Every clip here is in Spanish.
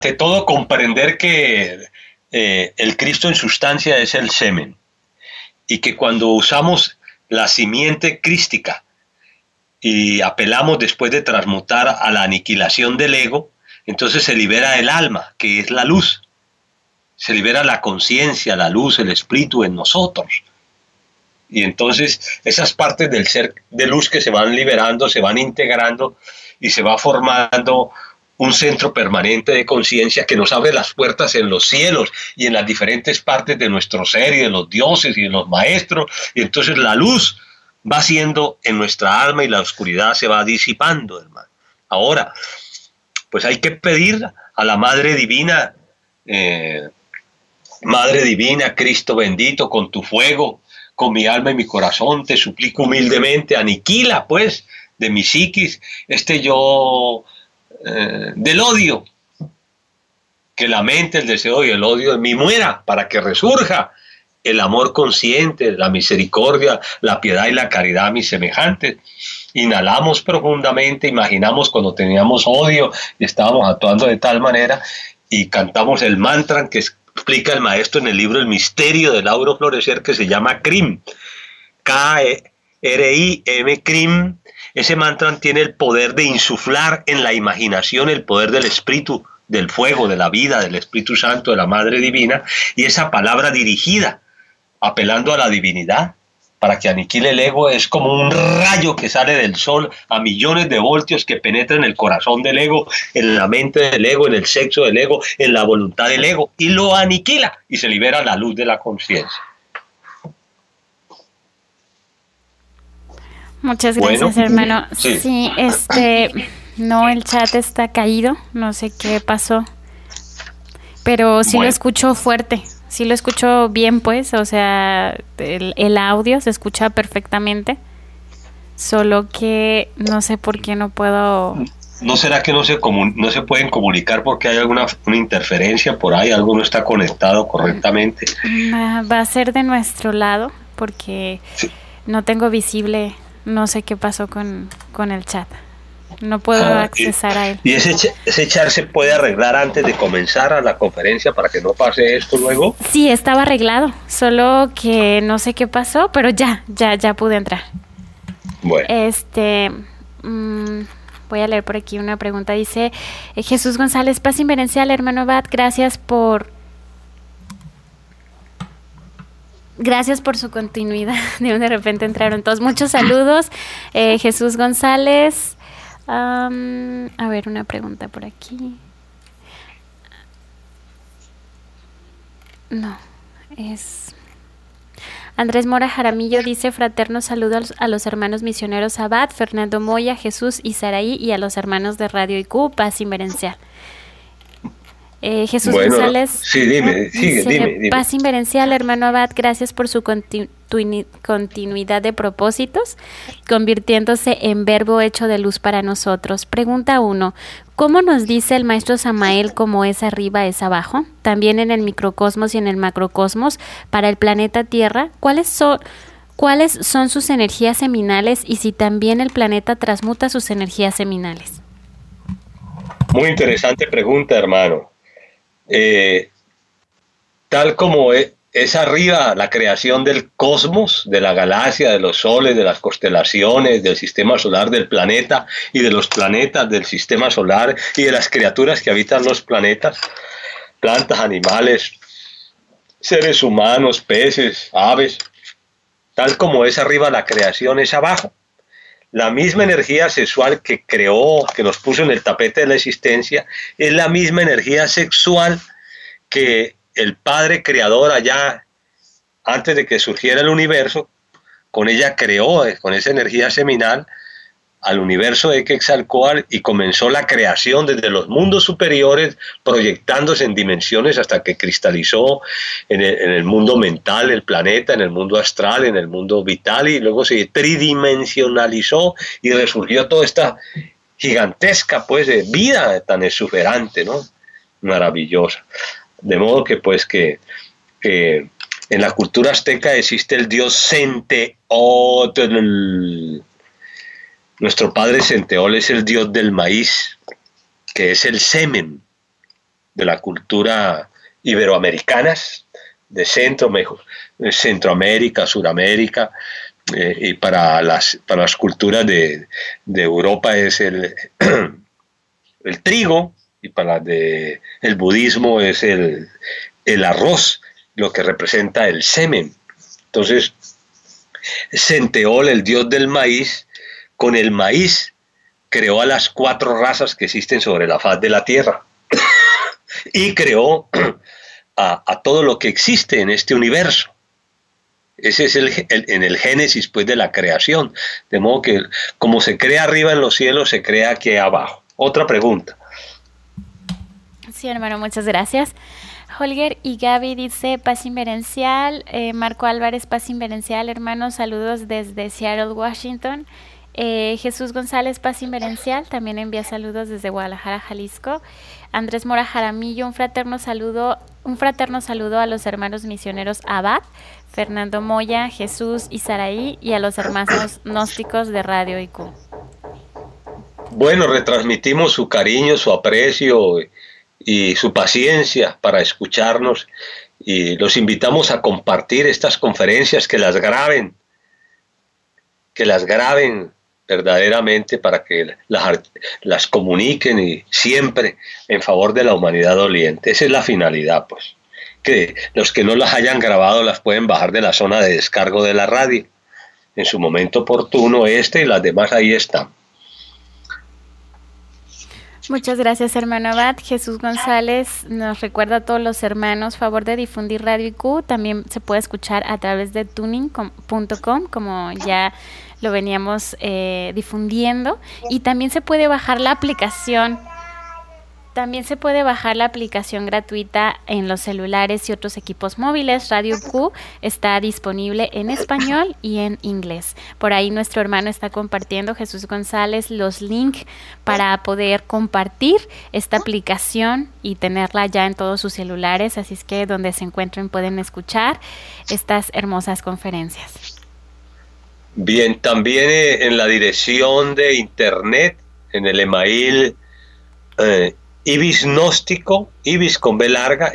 todo comprender que el Cristo en sustancia es el semen y que cuando usamos la simiente crística y apelamos después de transmutar a la aniquilación del ego, entonces se libera el alma, que es la luz. Se libera la conciencia, la luz, el espíritu en nosotros. Y entonces esas partes del ser de luz que se van liberando, se van integrando y se va formando un centro permanente de conciencia que nos abre las puertas en los cielos y en las diferentes partes de nuestro ser y de los dioses y de los maestros. Y entonces la luz va siendo en nuestra alma y la oscuridad se va disipando, hermano. Ahora, pues hay que pedir a la Madre Divina, Madre Divina, Cristo bendito, con tu fuego, con mi alma y mi corazón, te suplico humildemente, aniquila pues de mi psiquis este yo del odio, que la mente, el deseo y el odio de mí muera para que resurja el amor consciente, la misericordia, la piedad y la caridad a mis semejantes. Inhalamos profundamente, imaginamos cuando teníamos odio y estábamos actuando de tal manera y cantamos el mantra que explica el maestro en el libro El misterio del auro florecer, que se llama CRIM, K-R-I-M, CRIM. Ese mantra tiene el poder de insuflar en la imaginación el poder del espíritu, del fuego, de la vida, del Espíritu Santo, de la Madre Divina, y esa palabra dirigida, apelando a la divinidad, para que aniquile el ego, es como un rayo que sale del sol a millones de voltios que penetra en el corazón del ego, en la mente del ego, en el sexo del ego, en la voluntad del ego, y lo aniquila y se libera la luz de la conciencia. Muchas gracias, hermano. Sí, no, el chat está caído, no sé qué pasó, pero sí lo escucho fuerte. Sí lo escucho bien, pues, o sea, el audio se escucha perfectamente, solo que no sé por qué no puedo... ¿No será que no se pueden comunicar porque hay una interferencia por ahí, algo no está conectado correctamente? Va a ser de nuestro lado, porque no tengo visible, no sé qué pasó con el chat. No puedo accesar a él. ¿Y ese chat se puede arreglar antes de comenzar a la conferencia para que no pase esto luego? Sí, estaba arreglado, solo que no sé qué pasó, pero ya pude entrar. Bueno. Voy a leer por aquí una pregunta. Dice Jesús González, paz inverencial, hermano Abad, gracias por su continuidad. De repente entraron todos. Muchos saludos, Jesús González. A ver, una pregunta por aquí. No, es... Andrés Mora Jaramillo dice: fraternos saludos a los hermanos misioneros Abad, Fernando Moya, Jesús y Saraí, y a los hermanos de Radio IQ, paz inverencial. Jesús González. Sí, dime. Paz inverencial, hermano Abad, gracias por su continuidad de propósitos, convirtiéndose en verbo hecho de luz para nosotros. Pregunta 1. ¿Cómo nos dice el maestro Samael cómo es arriba es abajo? También en el microcosmos y en el macrocosmos, para el planeta Tierra, ¿cuáles son sus energías seminales y si también el planeta transmuta sus energías seminales? Muy interesante pregunta, hermano. Tal como es arriba la creación del cosmos, de la galaxia, de los soles, de las constelaciones, del sistema solar, del planeta y de los planetas del sistema solar y de las criaturas que habitan los planetas, plantas, animales, seres humanos, peces, aves. Tal como es arriba la creación, es abajo. La misma energía sexual que creó, que nos puso en el tapete de la existencia, es la misma energía sexual que el Padre Creador allá, antes de que surgiera el universo, con ella creó, con esa energía seminal, al universo de Quetzalcóatl y comenzó la creación desde los mundos superiores, proyectándose en dimensiones hasta que cristalizó en el mundo mental, el planeta, en el mundo astral, en el mundo vital, y luego se tridimensionalizó y resurgió toda esta gigantesca pues de vida tan exuberante, ¿no? Maravillosa. De modo que pues que en la cultura azteca existe el dios Centeotl. Nuestro padre Centeol es el dios del maíz, que es el semen. de la cultura iberoamericanas, de Centroamérica, Suramérica, y para las culturas de Europa es el trigo, y para el budismo es el arroz, lo que representa el semen. Entonces, Centeol, el dios del maíz, con el maíz creó a las 4 razas que existen sobre la faz de la tierra y creó a todo lo que existe en este universo. Ese es en el génesis, pues, de la creación. De modo que como se crea arriba en los cielos, se crea aquí abajo. Otra pregunta. Sí, hermano, muchas gracias. Holger y Gaby dice paz inverencial. Marco Álvarez, paz inverencial, hermanos, saludos desde Seattle, Washington. Jesús González, paz inverencial, también envía saludos desde Guadalajara, Jalisco. Andrés Mora Jaramillo, un fraterno saludo a los hermanos misioneros Abad, Fernando Moya, Jesús y Saraí, y a los hermanos gnósticos de Radio IQ. Bueno, retransmitimos su cariño, su aprecio y su paciencia para escucharnos, y los invitamos a compartir estas conferencias, que las graben verdaderamente, para que las comuniquen, y siempre en favor de la humanidad doliente. Esa es la finalidad, pues. Que los que no las hayan grabado las pueden bajar de la zona de descargo de la radio en su momento oportuno, y las demás ahí están. Muchas gracias, hermano Abad. Jesús González nos recuerda a todos los hermanos, favor de difundir Radio IQ. También se puede escuchar a través de tuning.com, como ya lo veníamos difundiendo, y también se puede bajar la aplicación. También se puede bajar la aplicación gratuita en los celulares y otros equipos móviles. Radio IQ está disponible en español y en inglés. Por ahí nuestro hermano está compartiendo, Jesús González, los links para poder compartir esta aplicación y tenerla ya en todos sus celulares. Así es que donde se encuentren pueden escuchar estas hermosas conferencias. Bien, también en la dirección de internet, en el email ibisgnóstico, ibis con B larga,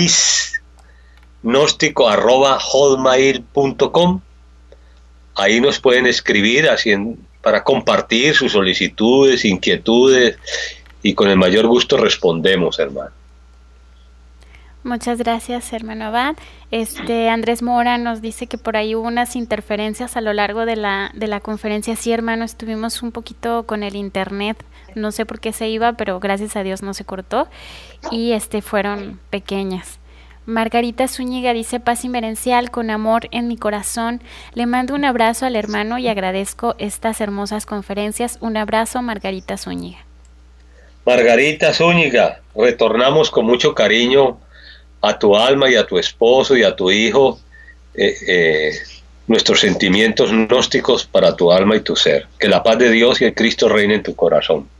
ibisgnóstico@hotmail.com. Ahí nos pueden escribir para compartir sus solicitudes, inquietudes, y con el mayor gusto respondemos, hermano. Muchas gracias, hermano Abad. Andrés Mora nos dice que por ahí hubo unas interferencias a lo largo de la conferencia. Sí, hermano, estuvimos un poquito con el internet, no sé por qué se iba, pero gracias a Dios no se cortó, y fueron pequeñas. Margarita Zúñiga dice paz inverencial, con amor en mi corazón. Le mando un abrazo al hermano y agradezco estas hermosas conferencias. Un abrazo, Margarita Zúñiga. Margarita Zúñiga, retornamos con mucho cariño a tu alma y a tu esposo y a tu hijo, nuestros sentimientos gnósticos para tu alma y tu ser. Que la paz de Dios y el Cristo reine en tu corazón.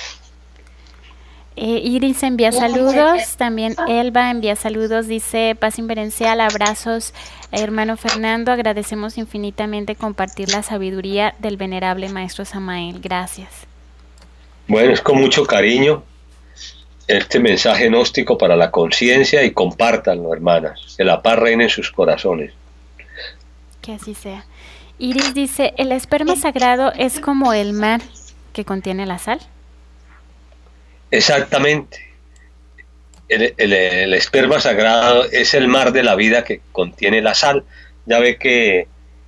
Iris envía saludos, también Elba envía saludos, dice paz inverencial, abrazos, hermano Fernando, agradecemos infinitamente compartir la sabiduría del venerable Maestro Samael, gracias. Bueno, es con mucho cariño este mensaje gnóstico para la conciencia, y compártanlo, hermanas, que la paz reine en sus corazones. Que así sea. Iris dice, ¿el esperma sagrado es como el mar que contiene la sal? Exactamente. El esperma sagrado es el mar de la vida que contiene la sal. Ya ve que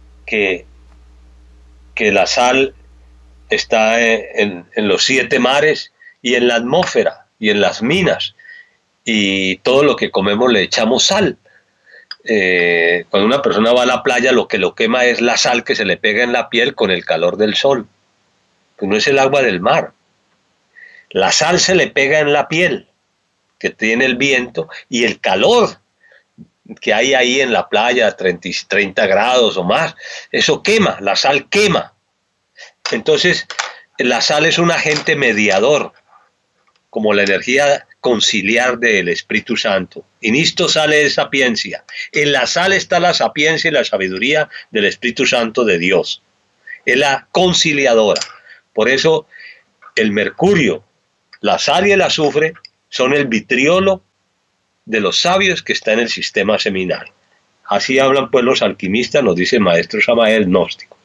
la sal está en los 7 mares y en la atmósfera y en las minas, y todo lo que comemos le echamos sal. Cuando una persona va a la playa, lo que lo quema es la sal que se le pega en la piel con el calor del sol. Pues no es el agua del mar. La sal se le pega en la piel, que tiene el viento, y el calor que hay ahí en la playa, 30 grados o más, eso quema, la sal quema. Entonces, la sal es un agente mediador, como la energía conciliar del Espíritu Santo. In isto sale sapiencia. En la sal está la sapiencia y la sabiduría del Espíritu Santo de Dios. Es la conciliadora. Por eso el mercurio, la sal y el azufre son el vitriolo de los sabios que está en el sistema seminal. Así hablan pues los alquimistas, nos dice el maestro Samael gnóstico.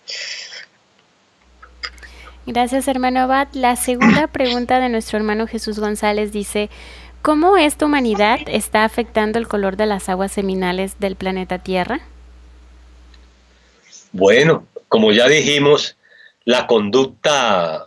Gracias, hermano Abad. La segunda pregunta de nuestro hermano Jesús González dice: ¿cómo esta humanidad está afectando el color de las aguas seminales del planeta Tierra? Bueno, como ya dijimos, la conducta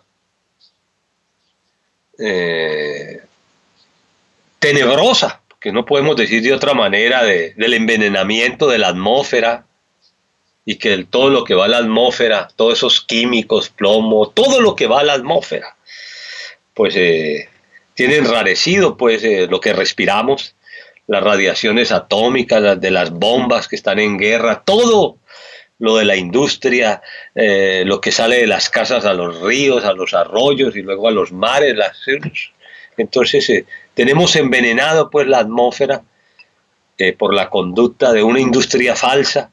tenebrosa, que no podemos decir de otra manera, del envenenamiento de la atmósfera, y que todo lo que va a la atmósfera, todos esos químicos, plomo, todo lo que va a la atmósfera, pues tiene enrarecido pues lo que respiramos, las radiaciones atómicas, las de las bombas que están en guerra, todo lo de la industria, lo que sale de las casas a los ríos, a los arroyos y luego a los mares. Entonces tenemos envenenado pues la atmósfera por la conducta de una industria falsa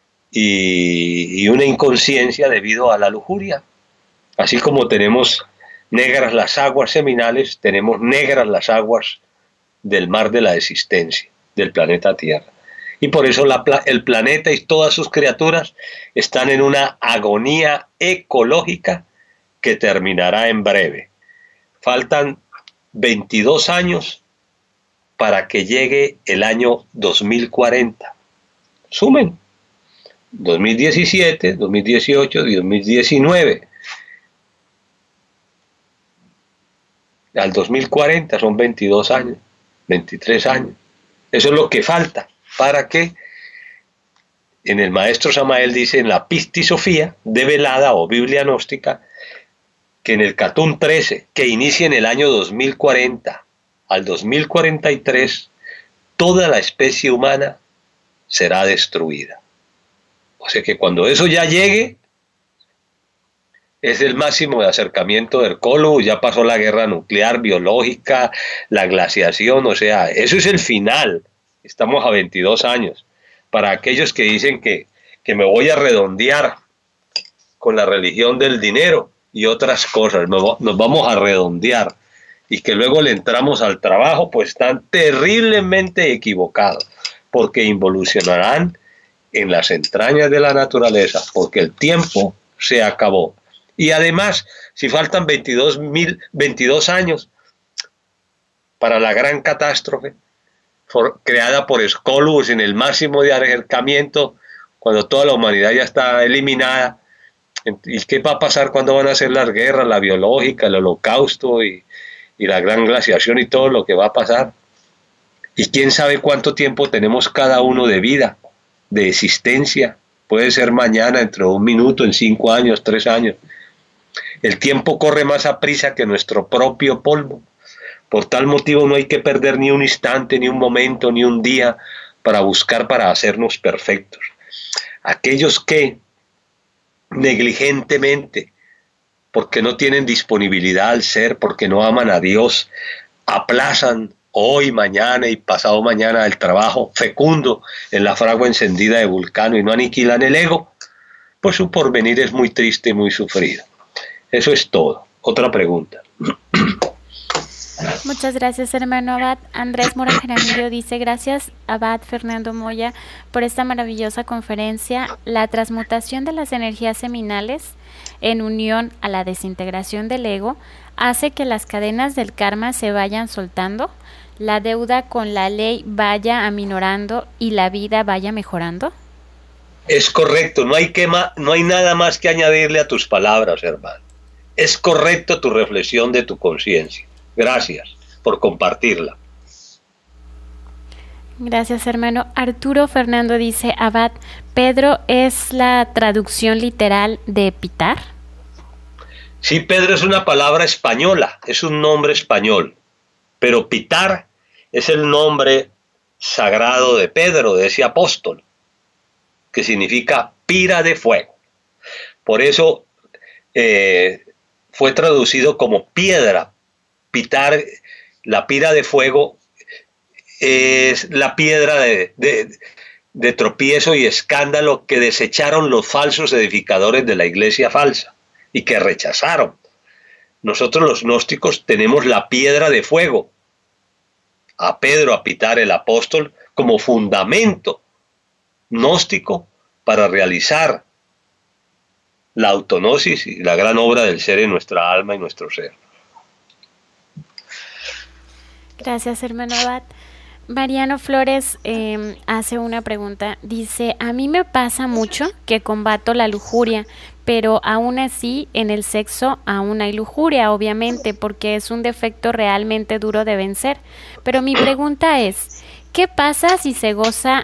y una inconsciencia debido a la lujuria. Así como tenemos negras las aguas seminales, tenemos negras las aguas del mar de la existencia, del planeta Tierra. Y por eso el planeta y todas sus criaturas están en una agonía ecológica que terminará en breve. Faltan 22 años para que llegue el año 2040. Sumen. 2017, 2018 y 2019. Al 2040 son 22 años, 23 años. Eso es lo que falta para que, en el maestro Samael dice, en la Pistisofía develada o Biblia gnóstica, que en el Catún 13, que inicia en el año 2040 al 2043, toda la especie humana será destruida. O sea que cuando eso ya llegue, es el máximo de acercamiento del Colo, ya pasó la guerra nuclear, biológica, la glaciación, o sea, eso es el final. Estamos a 22 años. Para aquellos que dicen que me voy a redondear con la religión del dinero y otras cosas, nos vamos a redondear y que luego le entramos al trabajo, pues están terriblemente equivocados, porque involucionarán en las entrañas de la naturaleza, porque el tiempo se acabó. Y además, si faltan 22 años para la gran catástrofe creada por Scolus en el máximo de acercamiento, cuando toda la humanidad ya está eliminada, ¿y qué va a pasar cuando van a ser las guerras, la biológica, el holocausto y la gran glaciación y todo lo que va a pasar? Y quién sabe cuánto tiempo tenemos cada uno de vida, de existencia. Puede ser mañana, dentro de un minuto, en 5 años, 3 años. El tiempo corre más a prisa que nuestro propio polvo. Por tal motivo no hay que perder ni un instante, ni un momento, ni un día para buscar para hacernos perfectos. Aquellos que negligentemente, porque no tienen disponibilidad al ser, porque no aman a Dios, aplazan hoy, mañana y pasado mañana el trabajo fecundo en la fragua encendida de Vulcano y no aniquilan el ego, pues su porvenir es muy triste y muy sufrido. Eso es todo. Otra pregunta. Muchas gracias, hermano Abad. Andrés Mora Jaramillo dice: gracias, Abad Fernando Moya, por esta maravillosa conferencia. La transmutación de las energías seminales en unión a la desintegración del ego hace que las cadenas del karma se vayan soltando, la deuda con la ley vaya aminorando y la vida vaya mejorando. Es correcto, no hay nada más que añadirle a tus palabras, hermano. Es correcto tu reflexión de tu conciencia. Gracias por compartirla. Gracias, hermano. Arturo Fernando dice: Abad, ¿Pedro es la traducción literal de Pitar? Sí, Pedro es una palabra española, es un nombre español, pero Pitar es el nombre sagrado de Pedro, de ese apóstol, que significa pira de fuego. Por eso fue traducido como piedra. Pitar, la pira de fuego, es la piedra de tropiezo y escándalo que desecharon los falsos edificadores de la iglesia falsa y que rechazaron. Nosotros los gnósticos tenemos la piedra de fuego, a Pedro a Pitar el apóstol como fundamento gnóstico para realizar la autognosis y la gran obra del ser en nuestra alma y nuestro ser. Gracias, hermano Abad. Mariano Flores hace una pregunta. Dice, a mí me pasa mucho que combato la lujuria, pero aún así en el sexo aún hay lujuria, obviamente, porque es un defecto realmente duro de vencer. Pero mi pregunta es, ¿qué pasa si se goza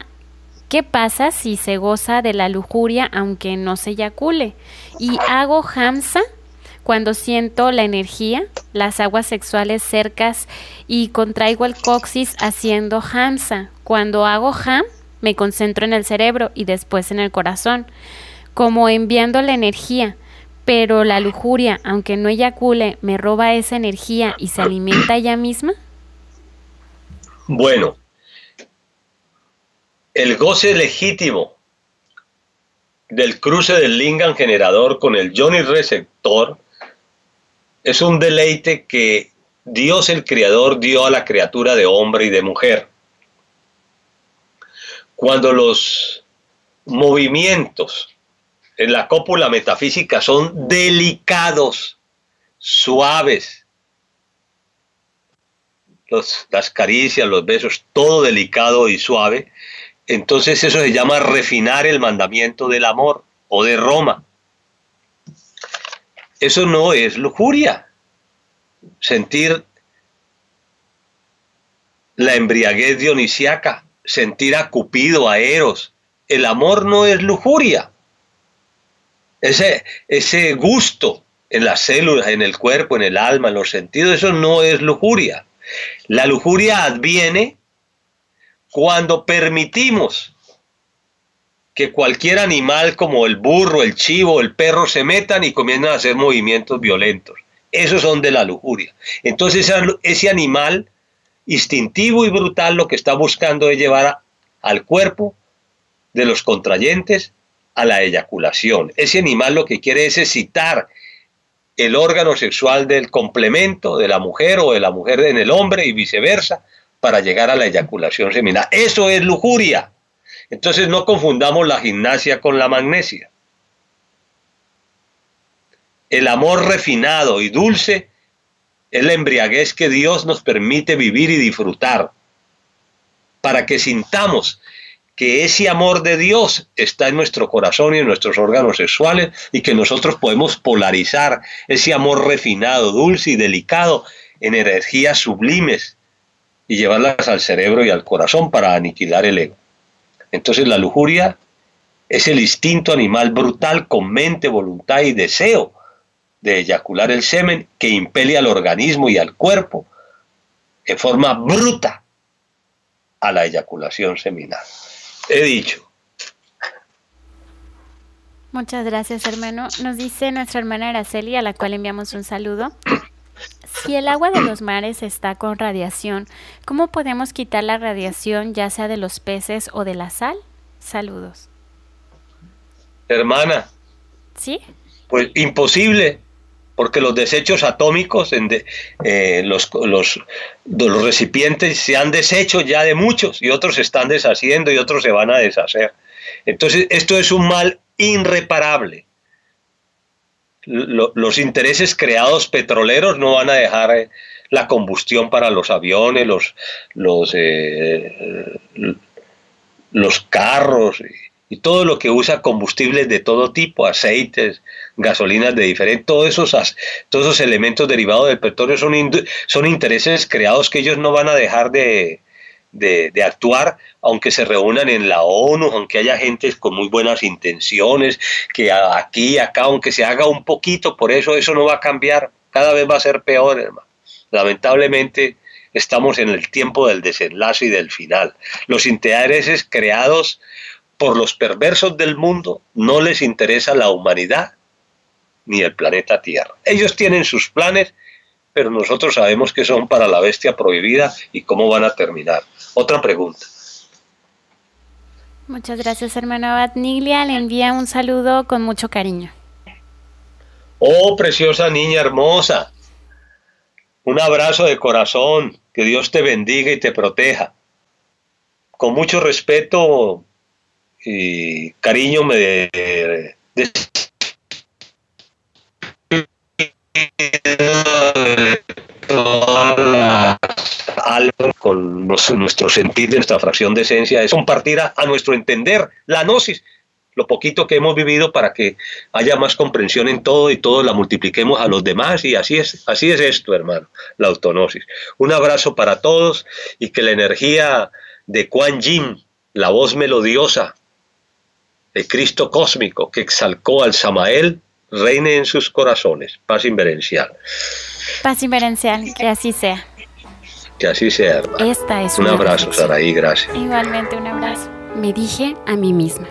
de la lujuria aunque no se eyacule? Y hago hamsa cuando siento la energía, las aguas sexuales cercas y contraigo el coxis haciendo hamsa. Cuando hago ham, me concentro en el cerebro y después en el corazón, como enviando la energía. Pero la lujuria, aunque no eyacule, me roba esa energía y se alimenta ella misma. Bueno, el goce legítimo del cruce del lingam generador con el yoni receptor es un deleite que Dios el Creador dio a la criatura de hombre y de mujer. Cuando los movimientos en la cópula metafísica son delicados, suaves, las caricias, los besos, todo delicado y suave, entonces eso se llama refinar el mandamiento del amor o de Roma. Eso no es lujuria. Sentir la embriaguez dionisiaca, sentir a Cupido, a Eros. El amor no es lujuria. Ese gusto en las células, en el cuerpo, en el alma, en los sentidos, eso no es lujuria. La lujuria adviene cuando permitimos que cualquier animal como el burro, el chivo, el perro se metan y comienzan a hacer movimientos violentos. Esos son de la lujuria. Entonces ese animal instintivo y brutal lo que está buscando es llevar al cuerpo de los contrayentes a la eyaculación. Ese animal lo que quiere es excitar el órgano sexual del complemento de la mujer o de la mujer en el hombre y viceversa para llegar a la eyaculación seminal. Eso es lujuria. Entonces no confundamos la gimnasia con la magnesia. El amor refinado y dulce es la embriaguez que Dios nos permite vivir y disfrutar, para que sintamos que ese amor de Dios está en nuestro corazón y en nuestros órganos sexuales y que nosotros podemos polarizar ese amor refinado, dulce y delicado en energías sublimes y llevarlas al cerebro y al corazón para aniquilar el ego. Entonces la lujuria es el instinto animal brutal con mente, voluntad y deseo de eyacular el semen que impele al organismo y al cuerpo en forma bruta a la eyaculación seminal. He dicho. Muchas gracias, hermano. Nos dice nuestra hermana Araceli, a la cual enviamos un saludo. Si el agua de los mares está con radiación, ¿cómo podemos quitar la radiación, ya sea de los peces o de la sal? Saludos. Hermana. ¿Sí? Pues imposible, porque los desechos atómicos, los recipientes se han deshecho ya de muchos y otros se están deshaciendo y otros se van a deshacer. Entonces esto es un mal irreparable. Los intereses creados petroleros no van a dejar la combustión para los aviones, los carros y todo lo que usa combustibles de todo tipo, aceites, gasolinas de diferentes, todos esos elementos derivados del petróleo son intereses creados que ellos no van a dejar de actuar, aunque se reúnan en la ONU, aunque haya gente con muy buenas intenciones, que aquí, acá, aunque se haga un poquito, por eso no va a cambiar, cada vez va a ser peor, hermano. Lamentablemente estamos en el tiempo del desenlace y del final. Los intereses creados por los perversos del mundo no les interesa la humanidad ni el planeta Tierra. Ellos tienen sus planes, pero nosotros sabemos que son para la bestia prohibida y cómo van a terminar. Otra pregunta. Muchas gracias, hermano Abad. Niglia le envía un saludo con mucho cariño. Oh, preciosa niña hermosa. Un abrazo de corazón. Que Dios te bendiga y te proteja. Con mucho respeto y cariño me algo con nuestro sentir de nuestra fracción de esencia es compartir a nuestro entender la gnosis, lo poquito que hemos vivido, para que haya más comprensión en todo y todo la multipliquemos a los demás, y así es esto, hermano, la autognosis. Un abrazo para todos y que la energía de Kuan Yin, la voz melodiosa de Cristo cósmico que exalcó al Samael, reine en sus corazones. Paz inverencial. Paz inverencial, que así sea. Que así sea, hermano. Esta es un abrazo, Saraí, gracias. Igualmente, un abrazo. Me dije a mí misma.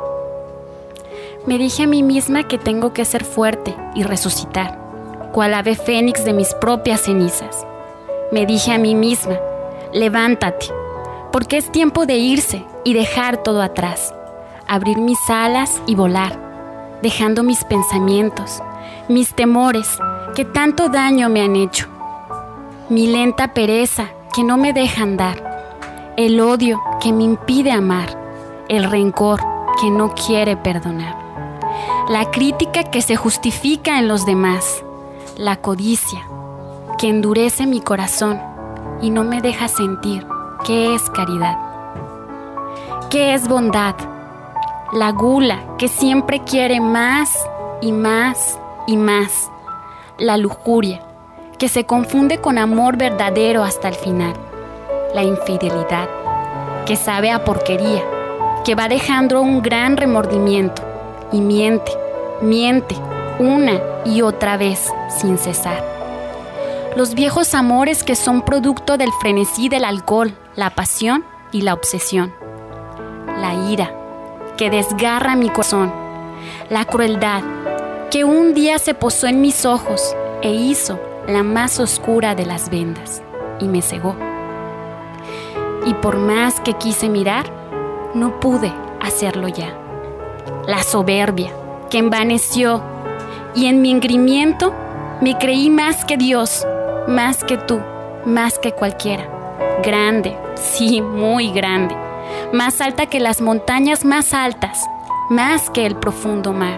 Me dije a mí misma que tengo que ser fuerte y resucitar, cual ave fénix de mis propias cenizas. Me dije a mí misma, levántate, porque es tiempo de irse y dejar todo atrás, abrir mis alas y volar, dejando mis pensamientos, mis temores que tanto daño me han hecho, mi lenta pereza que no me deja andar, el odio que me impide amar, el rencor que no quiere perdonar, la crítica que se justifica en los demás, la codicia que endurece mi corazón y no me deja sentir qué es caridad, qué es bondad, la gula que siempre quiere más y más y más, la lujuria que se confunde con amor verdadero hasta el final, la infidelidad que sabe a porquería, que va dejando un gran remordimiento y miente, miente una y otra vez sin cesar. Los viejos amores que son producto del frenesí del alcohol, la pasión y la obsesión. La ira que desgarra mi corazón. La crueldad que un día se posó en mis ojos e hizo la más oscura de las vendas y me cegó. Y por más que quise mirar, no pude hacerlo ya. La soberbia que envaneció y en mi engreimiento me creí más que Dios, más que tú, más que cualquiera. Grande, sí, muy grande. Más alta que las montañas más altas, más que el profundo mar.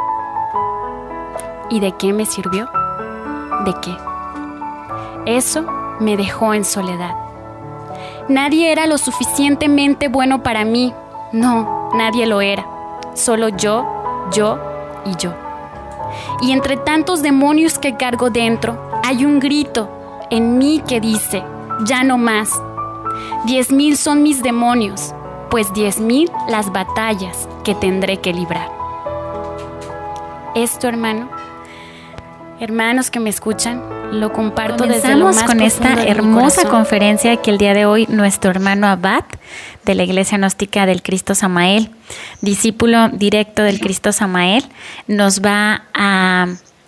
¿Y de qué me sirvió? ¿De qué? Eso me dejó en soledad. Nadie era lo suficientemente bueno para mí. No, nadie lo era. Solo yo y yo. Y entre tantos demonios que cargo dentro, hay un grito en mí que dice, ya no más. 10,000 son mis demonios, pues 10,000 las batallas que tendré que librar. Esto, hermanos que me escuchan, lo comparto desde lo más con esta hermosa conferencia que el día de hoy nuestro hermano Abad de la Iglesia Gnóstica del Cristo Samael, discípulo directo del Cristo Samael, nos va a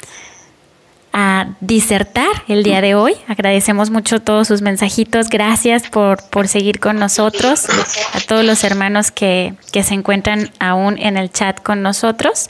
disertar el día de hoy. Agradecemos mucho todos sus mensajitos. Gracias por seguir con nosotros. A todos los hermanos que se encuentran aún en el chat con nosotros.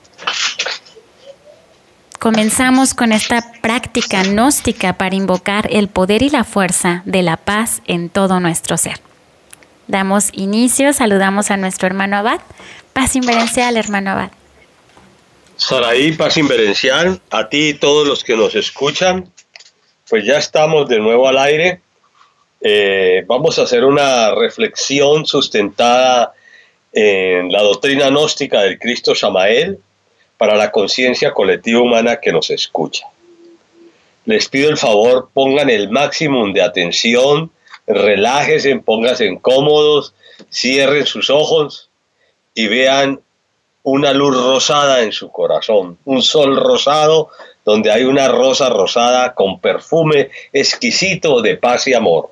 Comenzamos con esta práctica gnóstica para invocar el poder y la fuerza de la paz en todo nuestro ser. Damos inicio, saludamos a nuestro hermano Abad. Paz inverencial, hermano Abad. Saraí, paz inverencial, a ti y todos los que nos escuchan, pues ya estamos de nuevo al aire. Vamos a hacer una reflexión sustentada en la doctrina gnóstica del Cristo Samael para la conciencia colectiva humana que nos escucha. Les pido el favor, pongan el máximo de atención, relájense, pónganse cómodos, cierren sus ojos y vean una luz rosada en su corazón, un sol rosado donde hay una rosa rosada con perfume exquisito de paz y amor.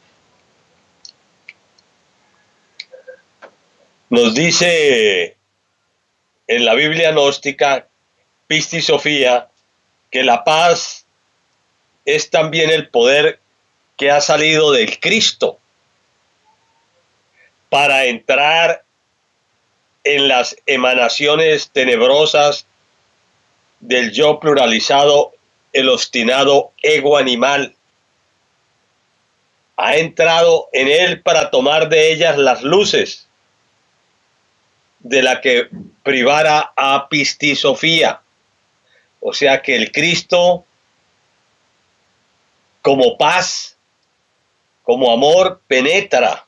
Nos dice en la Biblia gnóstica, Pistis Sofía, que la paz es también el poder que ha salido del Cristo para entrar en las emanaciones tenebrosas del yo pluralizado, el obstinado ego animal, ha entrado en él para tomar de ellas las luces de la que privara a Pistisofía. O sea que el Cristo, como paz, como amor, penetra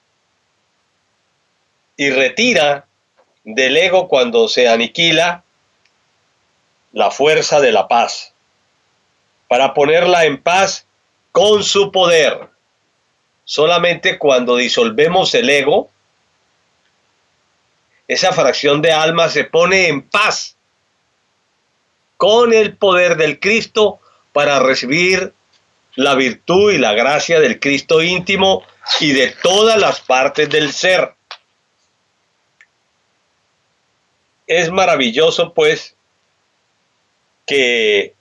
y retira del ego, cuando se aniquila, la fuerza de la paz, para ponerla en paz con su poder. Solamente cuando disolvemos el ego, esa fracción de alma se pone en paz con el poder del Cristo para recibir la virtud y la gracia del Cristo íntimo y de todas las partes del ser. Es maravilloso, pues, que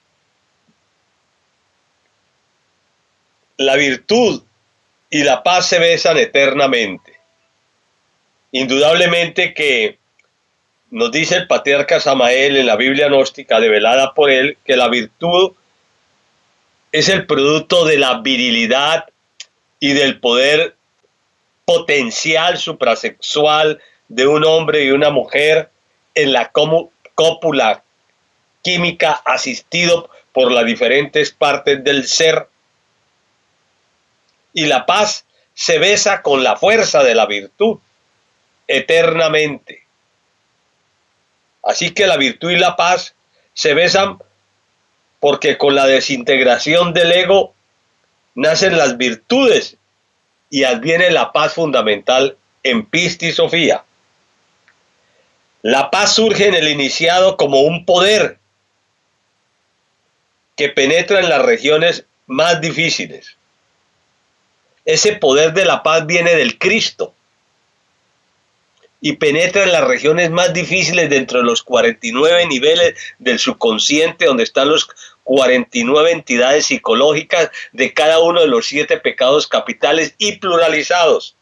la virtud y la paz se besan eternamente. Indudablemente que nos dice el patriarca Samael en la Biblia gnóstica develada por él, que la virtud es el producto de la virilidad y del poder potencial suprasexual de un hombre y una mujer en la cópula química, asistido por las diferentes partes del ser. Y la paz se besa con la fuerza de la virtud eternamente. Así que la virtud y la paz se besan porque con la desintegración del ego nacen las virtudes y adviene la paz fundamental en Pistisofía. La paz surge en el iniciado como un poder que penetra en las regiones más difíciles. Ese poder de la paz viene del Cristo y penetra en las regiones más difíciles dentro de los 49 niveles del subconsciente, donde están los 49 entidades psicológicas de cada uno de los 7 pecados capitales y pluralizados.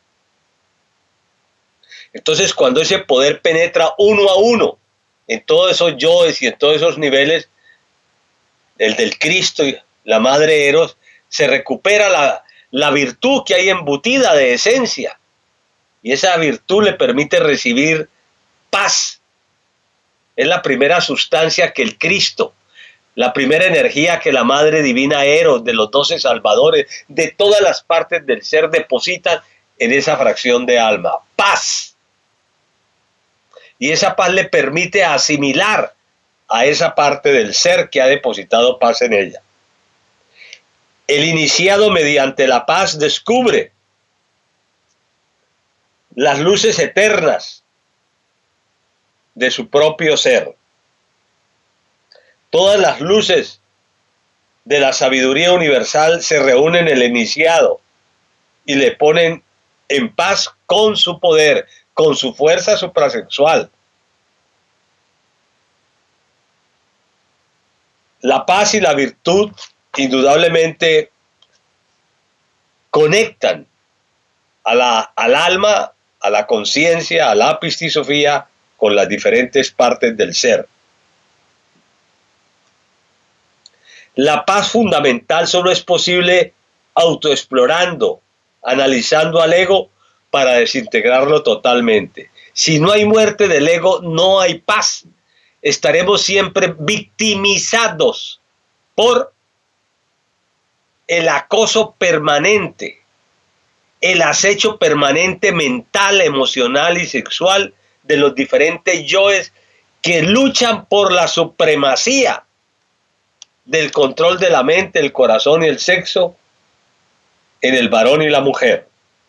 Entonces, cuando ese poder penetra uno a uno en todos esos yoes y en todos esos niveles, el del Cristo y la Madre Eros, se recupera la virtud que hay embutida de esencia. Y esa virtud le permite recibir paz. Es la primera sustancia que el Cristo, la primera energía que la Madre Divina Eros, de los 12 salvadores, de todas las partes del ser, depositan en esa fracción de alma. Paz. Y esa paz le permite asimilar a esa parte del ser que ha depositado paz en ella. El iniciado mediante la paz descubre las luces eternas de su propio ser. Todas las luces de la sabiduría universal se reúnen en el iniciado y le ponen en paz con su poder, con su fuerza suprasexual. La paz y la virtud indudablemente conectan al alma, a la conciencia, a la Pistisofía, con las diferentes partes del ser. La paz fundamental solo es posible autoexplorando, analizando al ego para desintegrarlo totalmente. Si no hay muerte del ego, no hay paz. Estaremos siempre victimizados por el acoso permanente, el acecho permanente mental, emocional y sexual de los diferentes yoes que luchan por la supremacía del control de la mente, el corazón y el sexo en el varón y la mujer.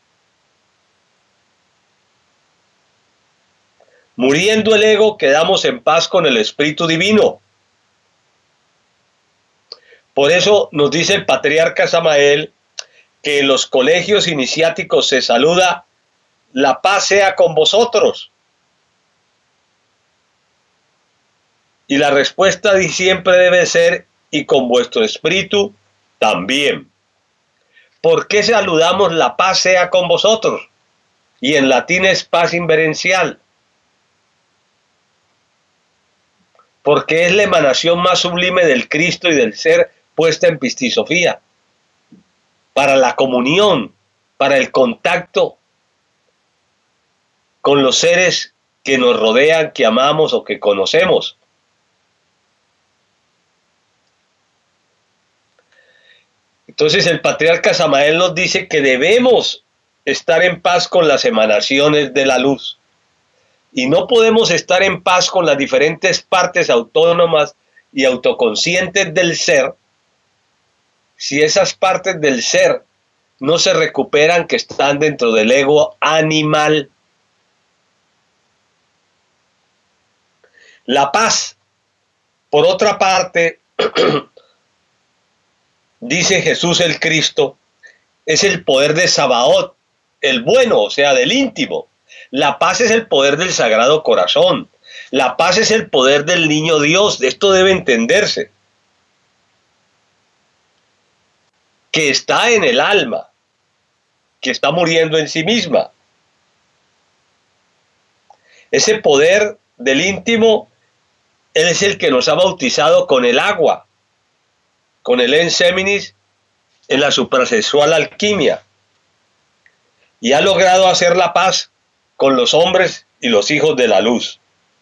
Muriendo el ego, quedamos en paz con el Espíritu Divino. Por eso nos dice el patriarca Samael que en los colegios iniciáticos se saluda: la paz sea con vosotros. Y la respuesta siempre debe ser: y con vuestro espíritu también. ¿Por qué saludamos la paz sea con vosotros? Y en latín es paz inverencial. Porque es la emanación más sublime del Cristo y del ser puesta en Pistisofía. para la comunión, para el contacto con los seres que nos rodean, que amamos o que conocemos. Entonces el patriarca Samael nos dice que debemos estar en paz con las emanaciones de la luz. Y no podemos estar en paz con las diferentes partes autónomas y autoconscientes del ser si esas partes del ser no se recuperan que están dentro del ego animal. La paz, por otra parte, dice Jesús el Cristo, es el poder de Sabaoth, el bueno, o sea, del íntimo. La paz es el poder del Sagrado Corazón. La paz es el poder del Niño Dios. Esto debe entenderse. Que está en el alma, que está muriendo en sí misma. Ese poder del íntimo, Él es el que nos ha bautizado con el agua, con el enseminis en la suprasexual alquimia, y ha logrado hacer la paz con los hombres y los hijos de la luz.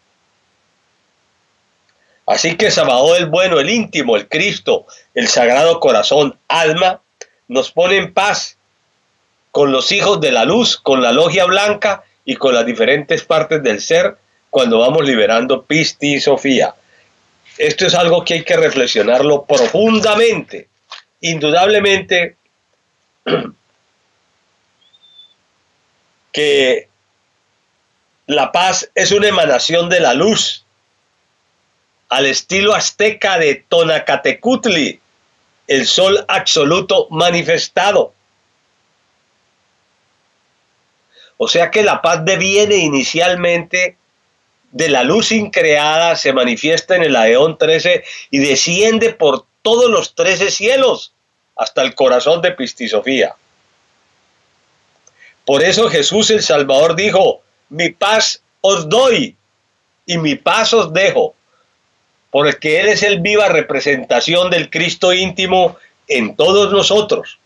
Así que Sabaoth el bueno, el íntimo, el Cristo, el Sagrado Corazón, alma, nos pone en paz con los hijos de la luz, con la logia blanca y con las diferentes partes del ser cuando vamos liberando Pisti y Sofía. Esto es algo que hay que reflexionarlo profundamente. Indudablemente que la paz es una emanación de la luz, al estilo azteca de Tonacatecutli, el sol absoluto manifestado. O sea que la paz deviene inicialmente de la luz increada, se manifiesta en el Aeón 13 y desciende por todos los 13 cielos hasta el corazón de Pistisofía. Por eso Jesús el Salvador dijo: mi paz os doy y mi paz os dejo, porque Él es el viva representación del Cristo íntimo en todos nosotros.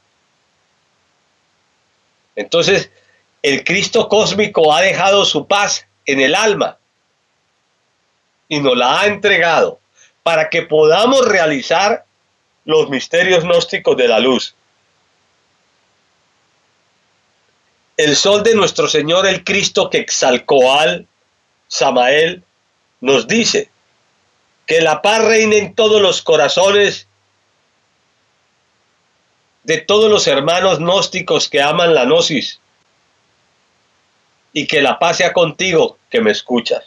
Entonces, el Cristo cósmico ha dejado su paz en el alma y nos la ha entregado para que podamos realizar los misterios gnósticos de la luz. El sol de nuestro Señor el Cristo Quetzalcóatl, Samael, nos dice que la paz reine en todos los corazones de todos los hermanos gnósticos que aman la gnosis, y que la paz sea contigo que me escuchas.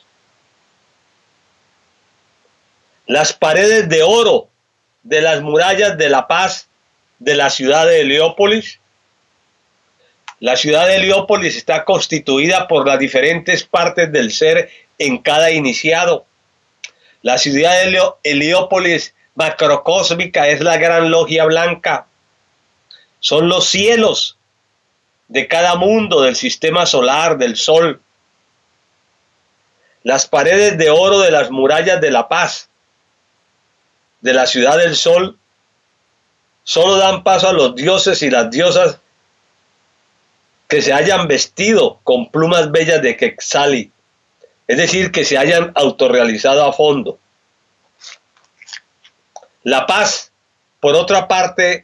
Las paredes de oro de las murallas de la paz de la ciudad de Heliópolis. La ciudad de Heliópolis está constituida por las diferentes partes del ser en cada iniciado. La ciudad de Heliópolis macrocósmica es la gran logia blanca. Son los cielos de cada mundo del sistema solar, del sol. Las paredes de oro de las murallas de la paz de la ciudad del sol solo dan paso a los dioses y las diosas que se hayan vestido con plumas bellas de Quetzali, es decir, que se hayan autorrealizado a fondo. La paz, por otra parte,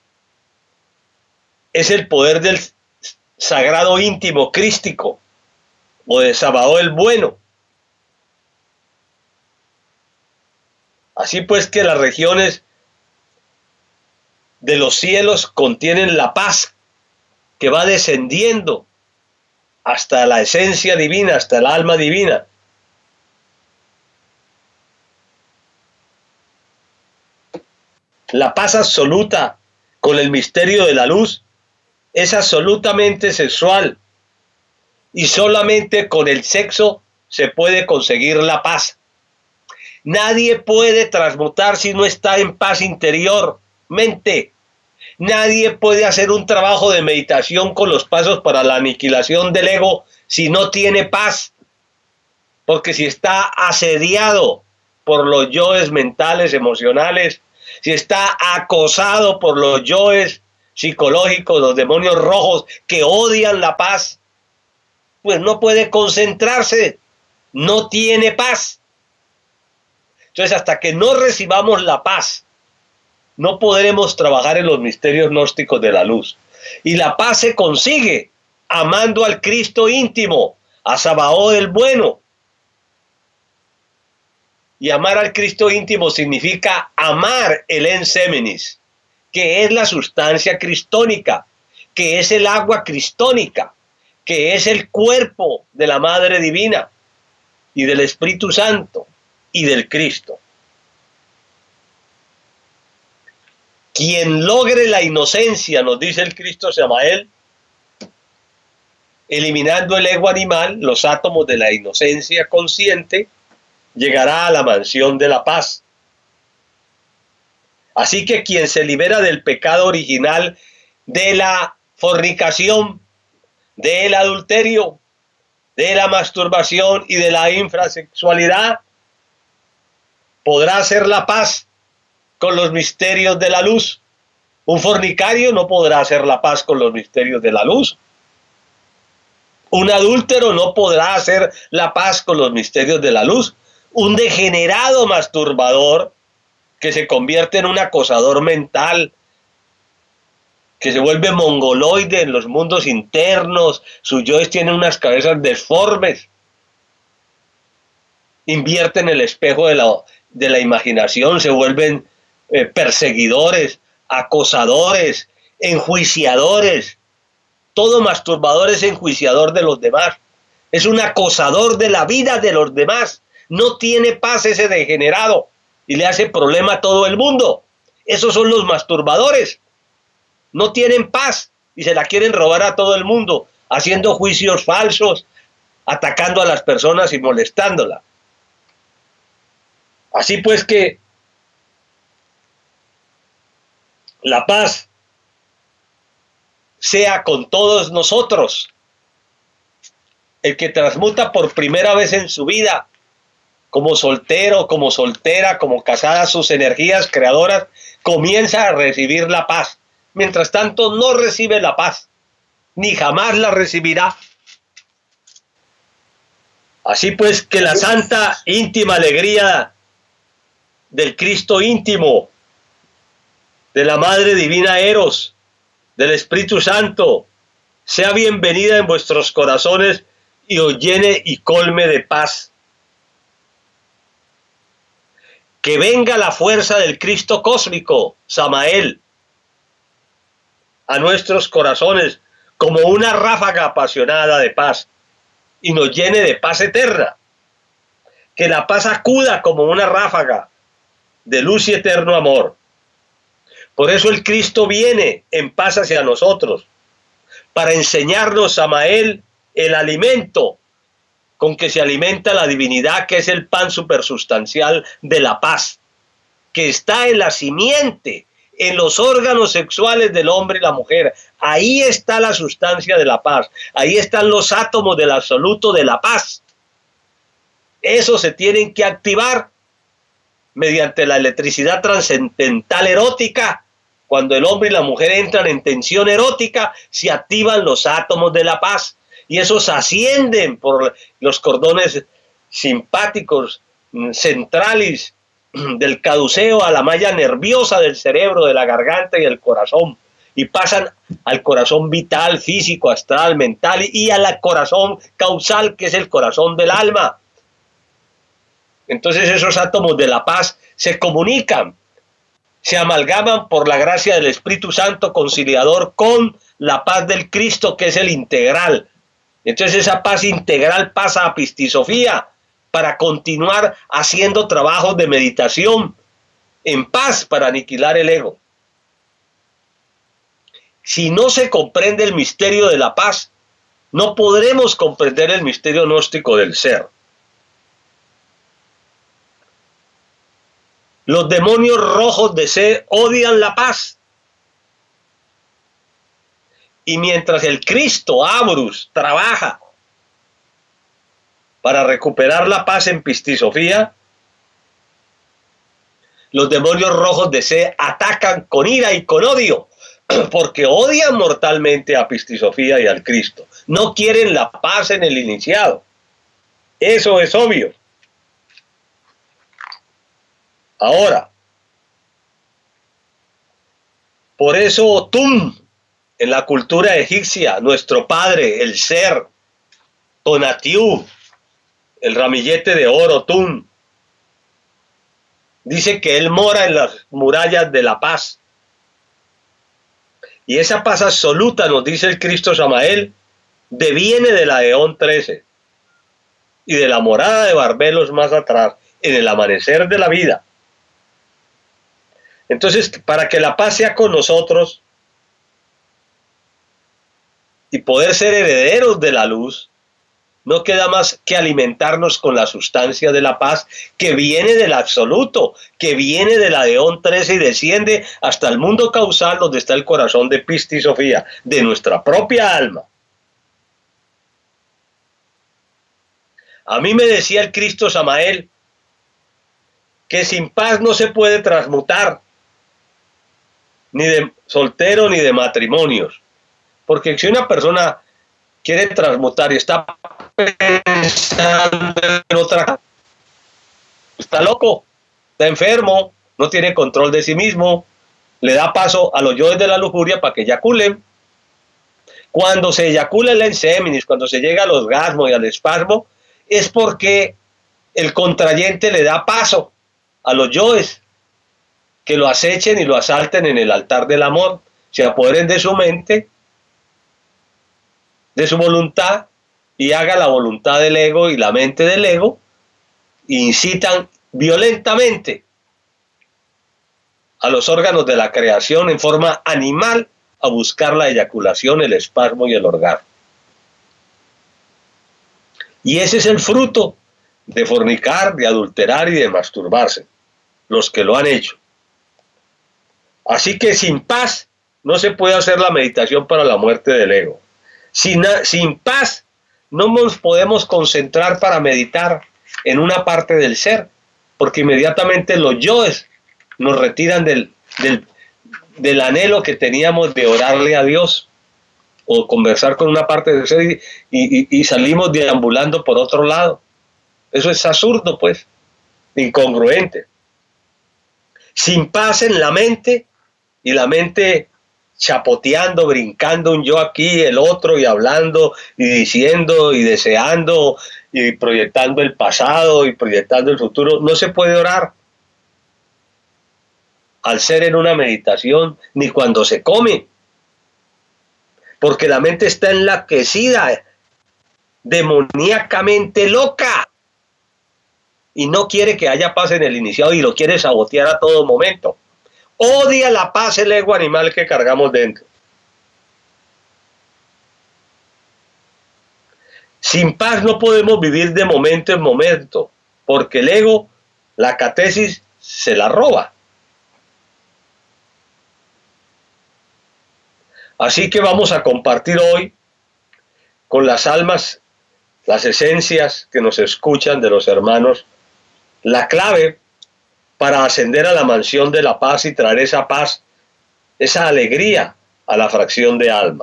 es el poder del sagrado íntimo crístico o de Sabaoth el bueno. Así pues que las regiones de los cielos contienen la paz que va descendiendo hasta la esencia divina, hasta el alma divina. La paz absoluta con el misterio de la luz es absolutamente sexual y solamente con el sexo se puede conseguir la paz. Nadie puede transmutar si no está en paz interiormente. Nadie puede hacer un trabajo de meditación con los pasos para la aniquilación del ego si no tiene paz. Porque si está asediado por los yoes mentales, emocionales, si está acosado por los yoes psicológicos, los demonios rojos que odian la paz, pues no puede concentrarse, no tiene paz. Entonces, hasta que no recibamos la paz, no podremos trabajar en los misterios gnósticos de la luz. Y la paz se consigue amando al Cristo íntimo, a Sabaoth el bueno. Y amar al Cristo íntimo significa amar el ensémenis, que es la sustancia cristónica, que es el agua cristónica, que es el cuerpo de la Madre Divina y del Espíritu Santo y del Cristo. Quien logre la inocencia, nos dice el Cristo Samael, eliminando el ego animal, los átomos de la inocencia consciente, llegará a la mansión de la paz. Así que quien se libera del pecado original, de la fornicación, del adulterio, de la masturbación y de la infrasexualidad, podrá hacer la paz con los misterios de la luz. Un fornicario no podrá hacer la paz con los misterios de la luz. Un adúltero no podrá hacer la paz con los misterios de la luz. Un degenerado masturbador que se convierte en un acosador mental, que se vuelve mongoloide en los mundos internos, sus yoes tienen unas cabezas deformes, invierte en el espejo de la imaginación, se vuelven perseguidores, acosadores, enjuiciadores. Todo masturbador es enjuiciador de los demás, es un acosador de la vida de los demás. No tiene paz ese degenerado y le hace problema a todo el mundo. Esos son los masturbadores. No tienen paz y se la quieren robar a todo el mundo, haciendo juicios falsos, atacando a las personas y molestándolas. Así pues que la paz sea con todos nosotros. El que transmuta por primera vez en su vida, como soltero, como soltera, como casada, sus energías creadoras, comienza a recibir la paz. Mientras tanto, no recibe la paz, ni jamás la recibirá. Así pues, que la santa íntima alegría del Cristo íntimo, de la Madre Divina Eros, del Espíritu Santo, sea bienvenida en vuestros corazones y os llene y colme de paz. Que venga la fuerza del Cristo cósmico, Samael, a nuestros corazones como una ráfaga apasionada de paz y nos llene de paz eterna. Que la paz acuda como una ráfaga de luz y eterno amor. Por eso el Cristo viene en paz hacia nosotros, para enseñarnos, Samael, el alimento con que se alimenta la divinidad, que es el pan supersustancial de la paz, que está en la simiente, en los órganos sexuales del hombre y la mujer. Ahí está la sustancia de la paz, ahí están los átomos del absoluto de la paz. Esos se tienen que activar mediante la electricidad trascendental erótica. Cuando el hombre y la mujer entran en tensión erótica, se activan los átomos de la paz y esos ascienden por los cordones simpáticos centrales del caduceo a la malla nerviosa del cerebro, de la garganta y el corazón, y pasan al corazón vital, físico, astral, mental y al corazón causal, que es el corazón del alma. Entonces esos átomos de la paz se comunican, se amalgaman por la gracia del Espíritu Santo conciliador con la paz del Cristo, que es el integral. Entonces esa paz integral pasa a pistisofía para continuar haciendo trabajos de meditación en paz para aniquilar el ego. Si no se comprende el misterio de la paz, no podremos comprender el misterio gnóstico del ser. Los demonios rojos de sed odian la paz. Y mientras el Cristo, Abrus, trabaja para recuperar la paz en pistisofía, los demonios rojos de sed atacan con ira y con odio porque odian mortalmente a Pistisofía y al Cristo. No quieren la paz en el iniciado. Eso es obvio. Ahora, por eso Tum, en la cultura egipcia, nuestro padre, el ser, Tonatiuh, el ramillete de oro, Tum, dice que él mora en las murallas de la paz. Y esa paz absoluta, nos dice el Cristo Samael, deviene de la Eón 13 y de la morada de Barbelos más atrás, en el amanecer de la vida. Entonces, para que la paz sea con nosotros y poder ser herederos de la luz, no queda más que alimentarnos con la sustancia de la paz que viene del absoluto, que viene de la Eón 13 y desciende hasta el mundo causal donde está el corazón de Pistisofía, de nuestra propia alma. A mí me decía el Cristo Samael que sin paz no se puede transmutar, ni de soltero ni de matrimonios, porque si una persona quiere transmutar y está pensando en otra, está loco, está enfermo, no tiene control de sí mismo, le da paso a los yoes de la lujuria para que eyaculen. Cuando se eyacula el enseminis, cuando se llega al orgasmo y al espasmo, es porque el contrayente le da paso a los yoes que lo acechen y lo asalten en el altar del amor, se apoderen de su mente, de su voluntad, y haga la voluntad del ego y la mente del ego, e incitan violentamente a los órganos de la creación en forma animal a buscar la eyaculación, el espasmo y el orgasmo. Y ese es el fruto de fornicar, de adulterar y de masturbarse, los que lo han hecho. Así que sin paz no se puede hacer la meditación para la muerte del ego. Sin paz no nos podemos concentrar para meditar en una parte del ser, porque inmediatamente los yoes nos retiran del anhelo que teníamos de orarle a Dios o conversar con una parte del ser y salimos deambulando por otro lado. Eso es absurdo, pues, incongruente. Sin paz en la mente, y la mente chapoteando, brincando un yo aquí, el otro, y hablando, y diciendo, y deseando, y proyectando el pasado, y proyectando el futuro, no se puede orar al ser en una meditación, ni cuando se come, porque la mente está enloquecida, demoníacamente loca, y no quiere que haya paz en el iniciado, y lo quiere sabotear a todo momento. Odia la paz el ego animal que cargamos dentro. Sin paz no podemos vivir de momento en momento, porque el ego, la catesis, se la roba. Así que vamos a compartir hoy con las almas, las esencias que nos escuchan de los hermanos, la clave para ascender a la mansión de la paz y traer esa paz, esa alegría a la fracción de alma.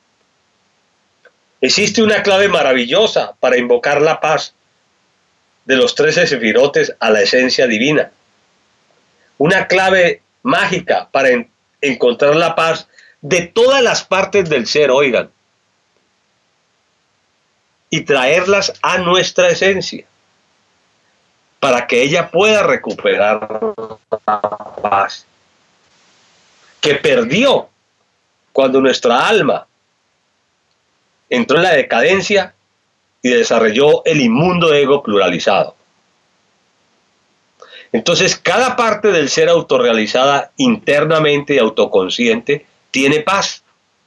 Existe una clave maravillosa para invocar la paz de los 13 sefirotes a la esencia divina. Una clave mágica para encontrar la paz de todas las partes del ser, oigan, y traerlas a nuestra esencia, para que ella pueda recuperar la paz que perdió cuando nuestra alma entró en la decadencia y desarrolló el inmundo ego pluralizado. Entonces, cada parte del ser autorrealizada internamente y autoconsciente tiene paz.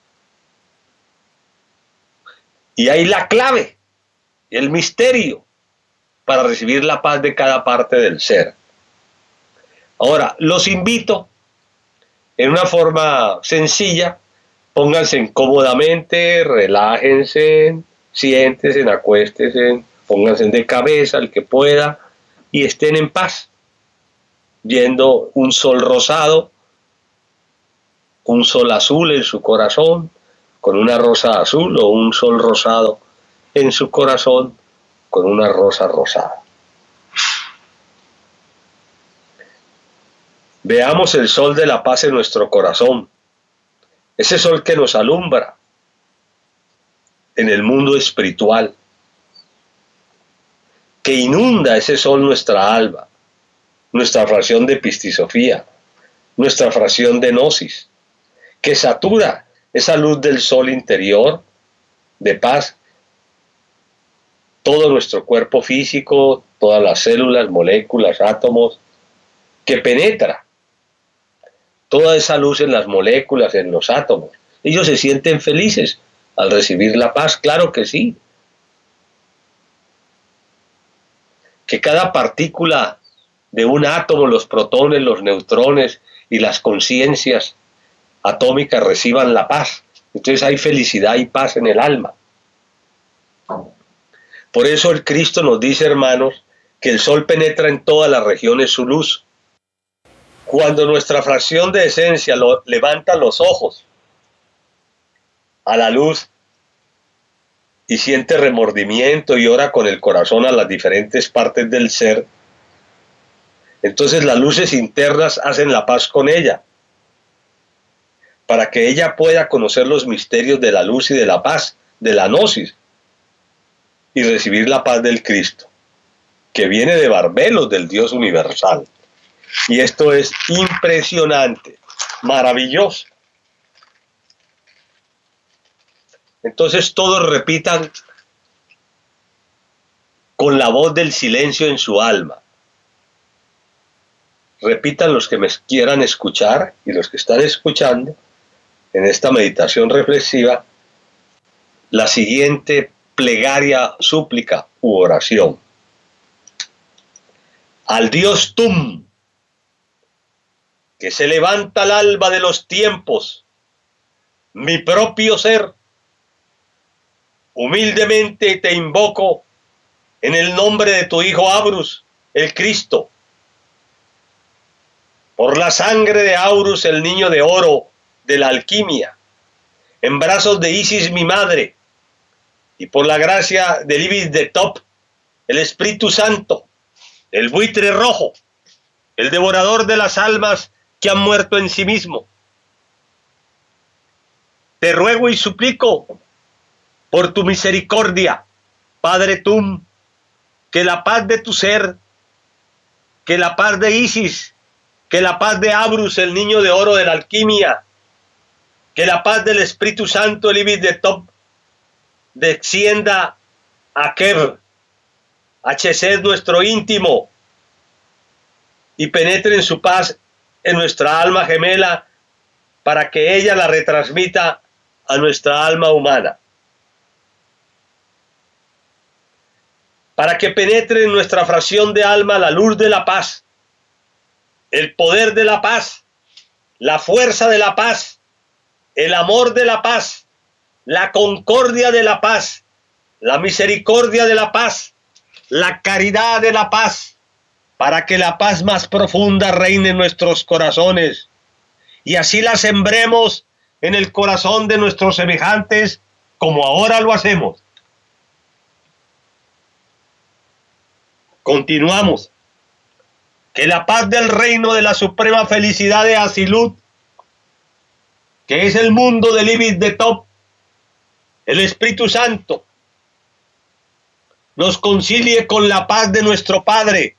Y ahí la clave, el misterio para recibir la paz de cada parte del ser. Ahora, los invito en una forma sencilla, pónganse cómodamente, relájense, siéntense, acuéstense, pónganse de cabeza el que pueda y estén en paz, viendo un sol rosado un sol azul en su corazón con una rosa azul, o un sol rosado en su corazón con una rosa rosada. Veamos el sol de la paz en nuestro corazón, ese sol que nos alumbra en el mundo espiritual, que inunda ese sol nuestra alma, nuestra fracción de epistisofía, nuestra fracción de gnosis, que satura esa luz del sol interior de paz, todo nuestro cuerpo físico, todas las células, moléculas, átomos, que penetra toda esa luz en las moléculas, en los átomos. Ellos se sienten felices al recibir la paz, claro que sí. Que cada partícula de un átomo, los protones, los neutrones y las conciencias atómicas reciban la paz. Entonces hay felicidad y paz en el alma. Por eso el Cristo nos dice, hermanos, que el sol penetra en todas las regiones su luz. Cuando nuestra fracción de esencia levanta los ojos a la luz y siente remordimiento y ora con el corazón a las diferentes partes del ser, entonces las luces internas hacen la paz con ella, para que ella pueda conocer los misterios de la luz y de la paz, de la gnosis, y recibir la paz del Cristo, que viene de Barbelos, del Dios universal. Y esto es impresionante, maravilloso. Entonces todos repitan con la voz del silencio en su alma. Repitan los que me quieran escuchar y los que están escuchando en esta meditación reflexiva la siguiente plegaria, súplica u oración. Al Dios Tum, que se levanta al alba de los tiempos, mi propio ser, humildemente te invoco en el nombre de tu Hijo Abrus, el Cristo, por la sangre de Aurus, el niño de oro de la alquimia, en brazos de Isis mi madre, y por la gracia del Ibis de Top, el Espíritu Santo, el buitre rojo, el devorador de las almas que han muerto en sí mismo. Te ruego y suplico por tu misericordia, Padre Tum, que la paz de tu ser, que la paz de Isis, que la paz de Abrus, el niño de oro de la alquimia, que la paz del Espíritu Santo, el Ibis de Top, descienda a Kev, a Chesed, nuestro íntimo, y penetre en su paz en nuestra alma gemela, para que ella la retransmita a nuestra alma humana. Para que penetre en nuestra fracción de alma la luz de la paz, el poder de la paz, la fuerza de la paz, el amor de la paz, la concordia de la paz, la misericordia de la paz, la caridad de la paz, para que la paz más profunda reine en nuestros corazones, y así la sembremos en el corazón de nuestros semejantes, como ahora lo hacemos. Continuamos. Que la paz del reino de la suprema felicidad de Asilut, que es el mundo del Ibis de Top, el Espíritu Santo, nos concilie con la paz de nuestro Padre.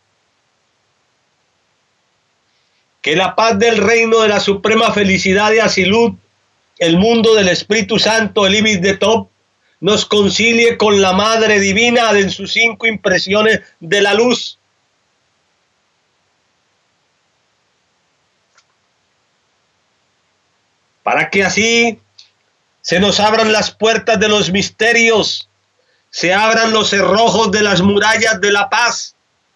Que la paz del reino de la suprema felicidad de Asilut, el mundo del Espíritu Santo, el Ibis de Top, nos concilie con la Madre Divina en sus 5 impresiones de la luz. Para que así se nos abran las puertas de los misterios, se abran los cerrojos de las murallas de la paz,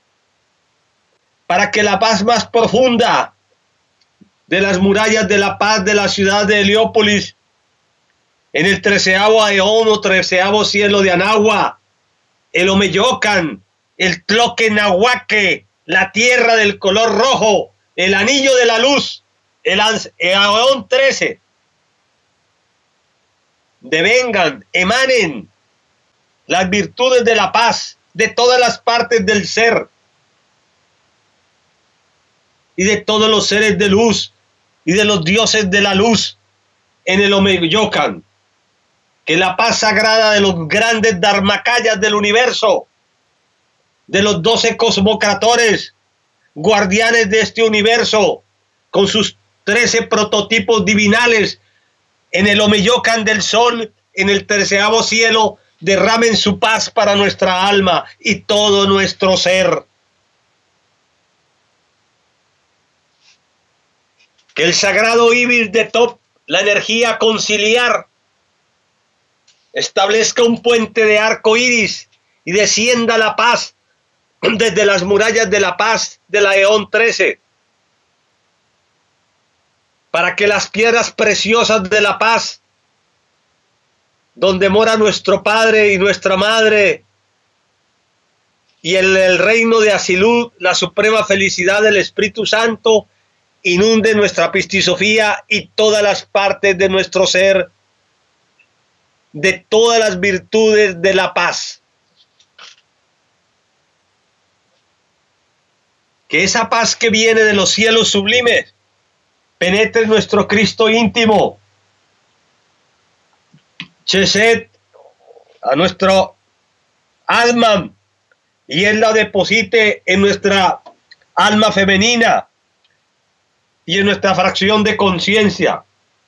para que la paz más profunda de las murallas de la paz de la ciudad de Heliópolis, en el 13º aeón o 13º cielo de Anagua, el Omeyocan, el Tloquenahuaque, la tierra del color rojo, el anillo de la luz, el Eón 13, devengan, emanen las virtudes de la paz de todas las partes del ser y de todos los seres de luz y de los dioses de la luz en el Omeyocan, que la paz sagrada de los grandes dharmakayas del universo, de los 12 cosmocratores, guardianes de este universo, con sus 13 prototipos divinales, en el Omeyocan del sol, en el 13º cielo, derramen su paz para nuestra alma y todo nuestro ser. Que el sagrado Ibis de Top, la energía conciliar, establezca un puente de arco iris y descienda la paz desde las murallas de la paz de la Eón 13, para que las piedras preciosas de la paz, donde mora nuestro Padre y nuestra Madre, y en el reino de Asilud, la suprema felicidad del Espíritu Santo, inunde nuestra pistisofía y todas las partes de nuestro ser, de todas las virtudes de la paz. Que esa paz que viene de los cielos sublimes penetre nuestro Cristo íntimo, Chesed, a nuestro alma, y Él la deposite en nuestra alma femenina y en nuestra fracción de conciencia,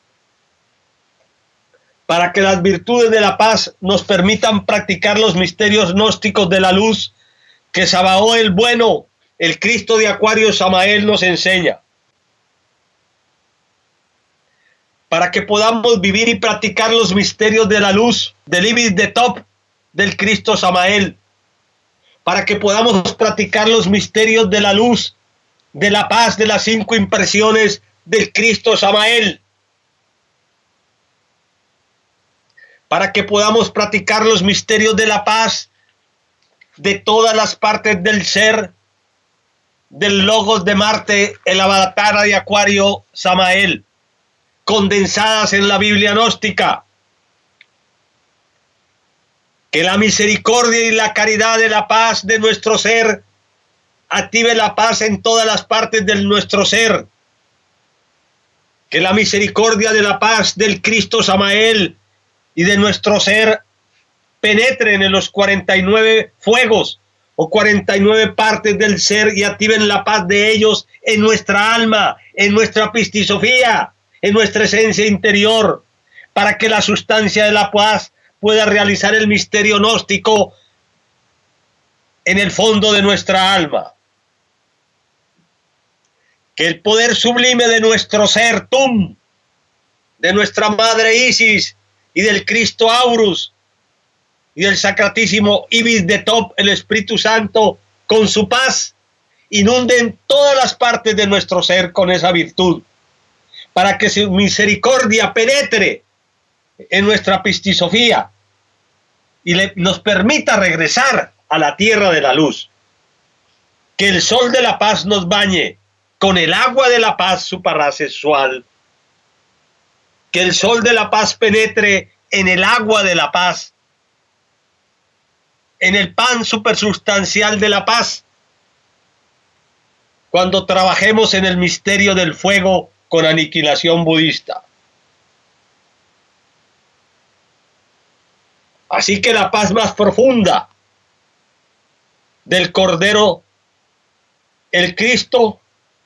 para que las virtudes de la paz nos permitan practicar los misterios gnósticos de la luz que Sabaoth el bueno, el Cristo de Acuario Samael, nos enseña, para que podamos vivir y practicar los misterios de la luz, del Ibis de Top, del Cristo Samael, para que podamos practicar los misterios de la luz, de la paz, de las 5 impresiones del Cristo Samael, para que podamos practicar los misterios de la paz de todas las partes del ser, del Logos de Marte, el Avatar de Acuario Samael, condensadas en la Biblia gnóstica. Que la misericordia y la caridad de la paz de nuestro ser active la paz en todas las partes de nuestro ser. Que la misericordia de la paz del Cristo Samael y de nuestro ser penetren en los 49 fuegos o 49 partes del ser y activen la paz de ellos en nuestra alma, en nuestra pistisofía, en nuestra esencia interior, para que la sustancia de la paz pueda realizar el misterio gnóstico en el fondo de nuestra alma. Que el poder sublime de nuestro ser Tum, de nuestra Madre Isis y del Cristo Aurus y del Sacratísimo Ibis de Top, el Espíritu Santo, con su paz, inunden todas las partes de nuestro ser con esa virtud, para que su misericordia penetre en nuestra pistisofía y nos permita regresar a la tierra de la luz. Que el sol de la paz nos bañe con el agua de la paz suprasexual. Que el sol de la paz penetre en el agua de la paz, en el pan supersustancial de la paz, cuando trabajemos en el misterio del fuego con aniquilación budista. Así que la paz más profunda del Cordero, el Cristo,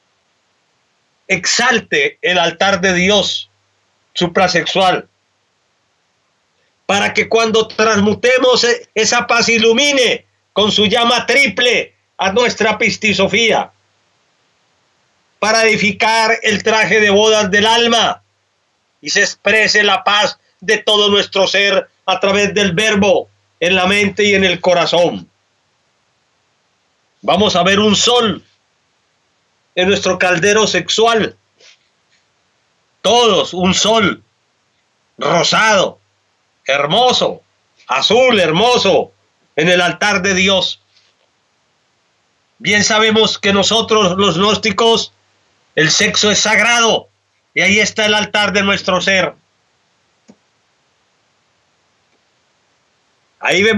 exalte el altar de Dios suprasexual, para que cuando transmutemos esa paz ilumine con su llama triple a nuestra pistisofía, para edificar el traje de bodas del alma y se exprese la paz de todo nuestro ser a través del verbo en la mente y en el corazón. Vamos a ver un sol en nuestro caldero sexual, todos un sol rosado, hermoso, azul, hermoso, en el altar de Dios. Bien sabemos que nosotros los gnósticos, el sexo es sagrado Y ahí está el altar de nuestro ser. Ahí vemos